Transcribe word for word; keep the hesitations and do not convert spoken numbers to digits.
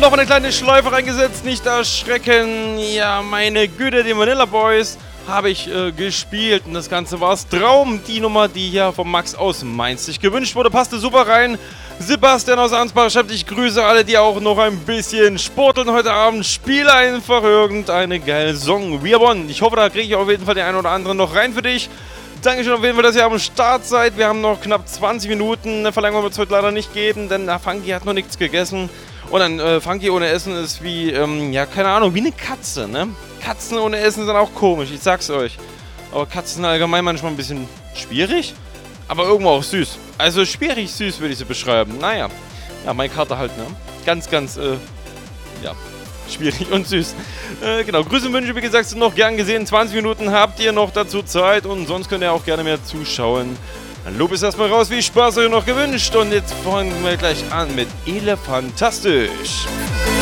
noch eine kleine Schleife reingesetzt, nicht erschrecken. Ja, meine Güte, die Vanilla Boys habe ich äh, gespielt und das Ganze war's Traum. Die Nummer, die hier vom Max aus Mainz sich gewünscht wurde, passte super rein. Sebastian aus Ansbach schreibt, ich grüße alle, die auch noch ein bisschen sporteln heute Abend. Spiele einfach irgendeine geile Song. Wir wollen. Ich hoffe, da kriege ich auf jeden Fall den einen oder anderen noch rein für dich. Dankeschön auf jeden Fall, dass ihr am Start seid. Wir haben noch knapp zwanzig Minuten. Eine Verlängerung wird es heute leider nicht geben, denn der Funky hat noch nichts gegessen. Und dann äh, Funky ohne Essen ist wie, ähm, ja, keine Ahnung, wie eine Katze, ne? Katzen ohne Essen sind auch komisch, ich sag's euch. Aber Katzen sind allgemein manchmal ein bisschen schwierig, aber irgendwo auch süß. Also schwierig süß würde ich sie beschreiben. Naja, ja, meine Karte halt, ne? Ganz, ganz, äh, ja, schwierig und süß. Äh, genau, Grüße und Wünsche, wie gesagt, sind noch gern gesehen. zwanzig Minuten habt ihr noch dazu Zeit und sonst könnt ihr auch gerne mehr zuschauen. Dann Lob ist erstmal raus, wie Spaß euch noch gewünscht. Und jetzt fangen wir gleich an mit Elefantastisch.